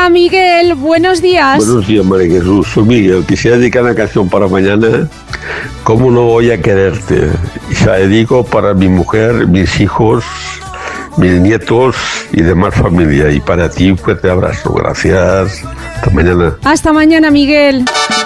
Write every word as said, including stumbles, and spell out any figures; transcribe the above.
Hola Miguel, buenos días. Buenos días, María Jesús. Soy Miguel. Quisiera dedicar una canción para mañana. ¿Cómo no voy a quererte? Y se la dedico para mi mujer, mis hijos, mis nietos y demás familia. Y para ti, un fuerte abrazo. Gracias. Hasta mañana. Hasta mañana, Miguel.